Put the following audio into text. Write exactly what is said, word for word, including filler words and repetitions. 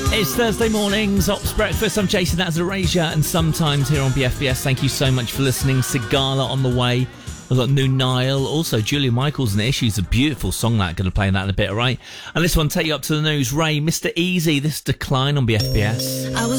It's Thursday mornings, Ops Breakfast. I'm Jason Azarasia, and sometimes here on B F B S. Thank you so much for listening. Sigala on the way. We've got New Nile, also Julia Michaels and Issues, a beautiful song that. Going to play that in a bit, all right? And this one, take you up to the news. Ray, Mister Easy, this Decline on B F B S. I was